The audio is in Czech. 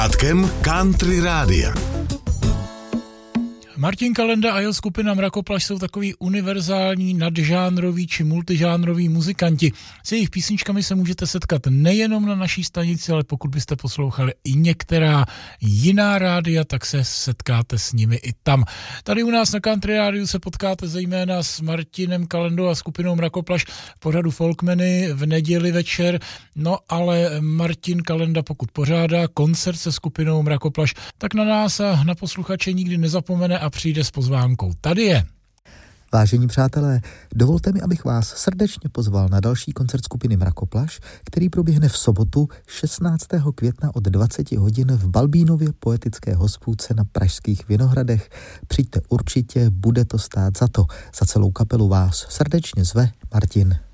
Country Rádia. Martin Kalenda a jeho skupina Mrakoplaš jsou takový univerzální, nadžánroví či multižánroví muzikanti. S jejich písničkami se můžete setkat nejenom na naší stanici, ale pokud byste poslouchali i některá jiná rádia, tak se setkáte s nimi i tam. Tady u nás na Country Rádiu se potkáte zejména s Martinem Kalendou a skupinou Mrakoplaš v pořadu Folkmeny v neděli večer. No ale Martin Kalenda, pokud pořádá koncert se skupinou Mrakoplaš, tak na nás a na posluchače nikdy nezapomene a přijde s pozvánkou. Tady je. Vážení přátelé, dovolte mi, abych vás srdečně pozval na další koncert skupiny Mrakoplaš, který proběhne v sobotu 16. května od 20 hodin v Balbínově poetické hospůdce na Pražských Vinohradech. Přijďte určitě, bude to stát za to. Za celou kapelu vás srdečně zve Martin.